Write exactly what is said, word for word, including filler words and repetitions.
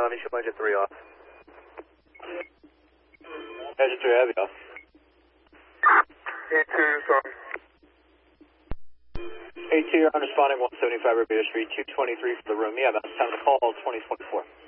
let me shoot my jet three off. Jet three heavy off. A two, sorry. A two, I'm responding one seventy-five Barbados Street, two twenty-three for the room. Yeah, that's time to call, twenty twenty-four.